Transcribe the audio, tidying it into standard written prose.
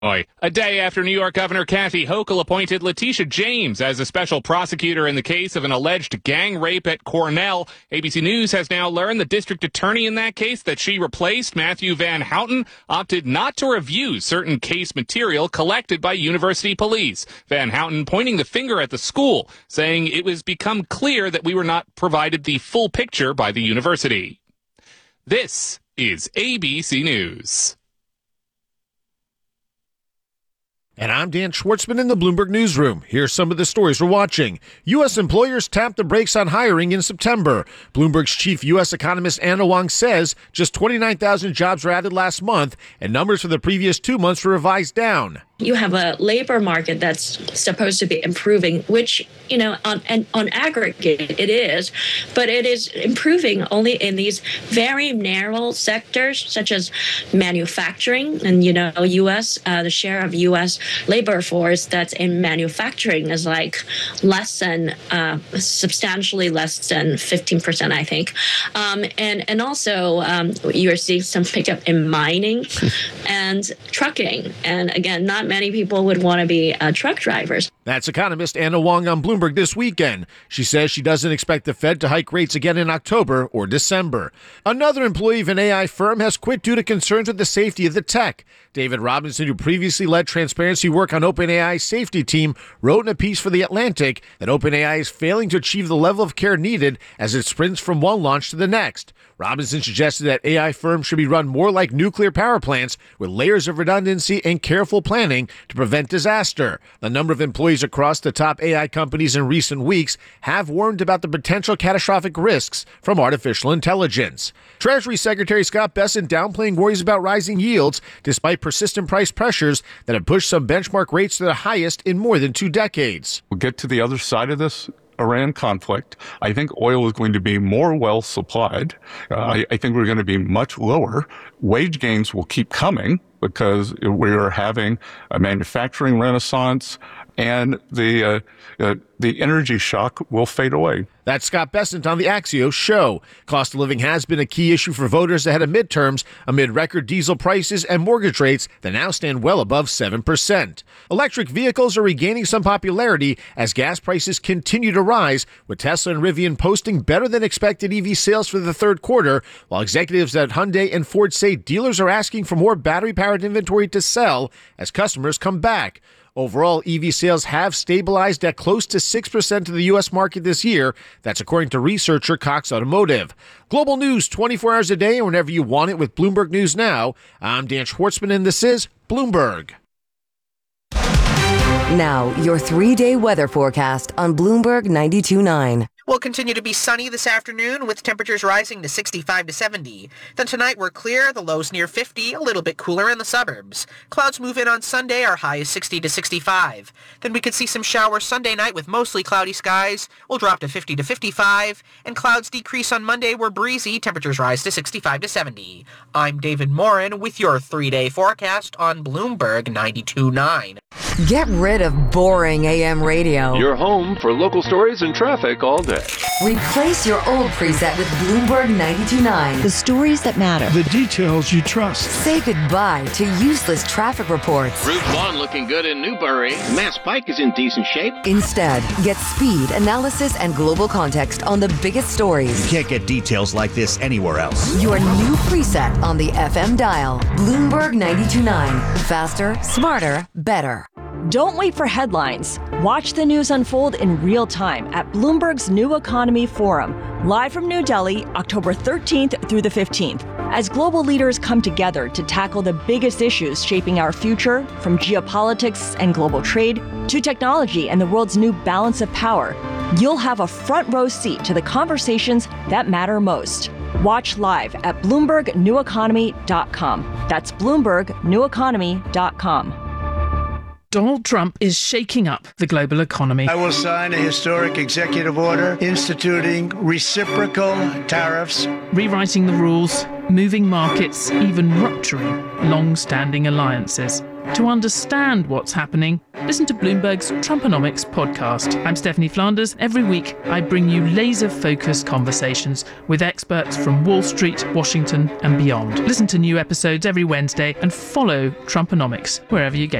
A day after New York Governor Kathy Hochul appointed Letitia James as a special prosecutor in the case of an alleged gang rape at Cornell, ABC News has now learned the district attorney in that case that she replaced, Matthew Van Houten, opted not to review certain case material collected by university police. Van Houten pointing the finger at the school, saying it was become clear that we were not provided the full picture by the university. This is ABC News. And I'm Dan Schwartzman in the Bloomberg Newsroom. Here's some of the stories we're watching. U.S. employers tapped the brakes on hiring in September. Bloomberg's chief U.S. economist Anna Wong says just 29,000 jobs were added last month, and numbers for the previous 2 months were revised down. You have a labor market that's supposed to be improving, which, on aggregate it is, but it is improving only in these very narrow sectors, such as manufacturing. And, the share of U.S. labor force that's in manufacturing is like substantially less than 15%, I think. And also you're seeing some pickup in mining and trucking. And again, not many people would want to be truck drivers. That's economist Anna Wong on Bloomberg this weekend. She says she doesn't expect the Fed to hike rates again in October or December. Another employee of an AI firm has quit due to concerns with the safety of the tech. David Robinson, who previously led transparency work on OpenAI's safety team, wrote in a piece for The Atlantic that OpenAI is failing to achieve the level of care needed as it sprints from one launch to the next. Robinson suggested that AI firms should be run more like nuclear power plants with layers of redundancy and careful planning to prevent disaster. The number of employees across the top AI companies in recent weeks have warned about the potential catastrophic risks from artificial intelligence. Treasury Secretary Scott Bessent downplaying worries about rising yields despite persistent price pressures that have pushed some benchmark rates to the highest in more than 2 decades. We'll get to the other side of this Iran conflict. I think oil is going to be more well supplied. I think we're going to be much lower. Wage gains will keep coming because we're having a manufacturing renaissance, and the energy shock will fade away. That's Scott Bessent on the Axios show. Cost of living has been a key issue for voters ahead of midterms amid record diesel prices and mortgage rates that now stand well above 7%. Electric vehicles are regaining some popularity as gas prices continue to rise, with Tesla and Rivian posting better than expected EV sales for the third quarter, while executives at Hyundai and Ford say dealers are asking for more battery-powered inventory to sell as customers come back. Overall, EV sales have stabilized at close to 6% of the U.S. market this year. That's according to researcher Cox Automotive. Global news 24 hours a day and whenever you want it with Bloomberg News Now. I'm Dan Schwartzman, and this is Bloomberg. Now, your 3-day weather forecast on Bloomberg 92.9. Will continue to be sunny this afternoon with temperatures rising to 65 to 70. Then tonight we're clear, the lows near 50, a little bit cooler in the suburbs. Clouds move in on Sunday, our high is 60 to 65. Then we could see some showers Sunday night with mostly cloudy skies. We'll drop to 50 to 55. And clouds decrease on Monday, we're breezy, temperatures rise to 65 to 70. I'm David Morin with your 3-day forecast on Bloomberg 92.9. Get rid of boring AM radio. Your home for local stories and traffic all day. Replace your old preset with Bloomberg 92.9. The stories that matter. The details you trust. Say goodbye to useless traffic reports. Route 1 looking good in Newbury. Mass Pike is in decent shape. Instead, get speed, analysis, and global context on the biggest stories. You can't get details like this anywhere else. Your new preset on the FM dial. Bloomberg 92.9. Faster, smarter, better. Don't wait for headlines. Watch the news unfold in real time at Bloomberg's New Economy Forum, live from New Delhi, October 13th through the 15th, as global leaders come together to tackle the biggest issues shaping our future, from geopolitics and global trade to technology and the world's new balance of power. You'll have a front row seat to the conversations that matter most. Watch live at BloombergNewEconomy.com. That's BloombergNewEconomy.com. Donald Trump is shaking up the global economy. I will sign a historic executive order instituting reciprocal tariffs, rewriting the rules, moving markets, even rupturing long-standing alliances. To understand what's happening, listen to Bloomberg's Trumponomics podcast. I'm Stephanie Flanders. Every week, I bring you laser-focused conversations with experts from Wall Street, Washington, and beyond. Listen to new episodes every Wednesday and follow Trumponomics wherever you get